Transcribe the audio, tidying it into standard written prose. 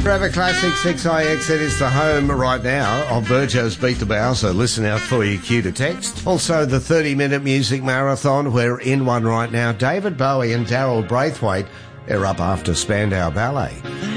Forever Classic 6IX, it is the home right now of Burjo's Beat the Bow, so listen out for your cue to text. Also, the 30-minute music marathon, we're in one right now. David Bowie and Daryl Braithwaite, they're up after Spandau Ballet.